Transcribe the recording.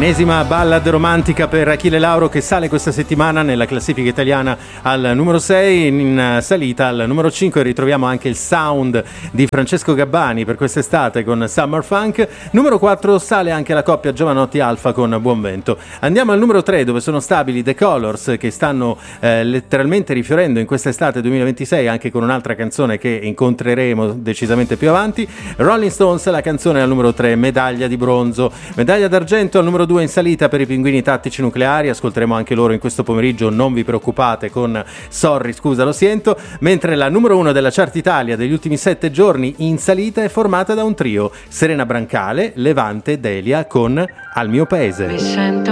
Ennesima ballad romantica per Achille Lauro che sale questa settimana nella classifica italiana al numero 6, in salita al numero 5 ritroviamo anche il sound di Francesco Gabbani per quest'estate con Summer Funk. Numero 4 sale anche la coppia Giovanotti Alfa con Buon Vento. Andiamo al numero 3 dove sono stabili The Colors che stanno letteralmente rifiorendo in quest'estate 2026 anche con un'altra canzone che incontreremo decisamente più avanti. Rolling Stones, la canzone al numero 3, Medaglia di bronzo. Medaglia d'argento al numero 2 in salita per i Pinguini Tattici Nucleari, ascolteremo anche loro in questo pomeriggio, non vi preoccupate con Sorry, scusa lo sento, mentre la numero 1 della Chart Italia degli ultimi 7 giorni in salita è formata da un trio, Serena Brancale, Levante, Delia con Al mio paese. Mi sento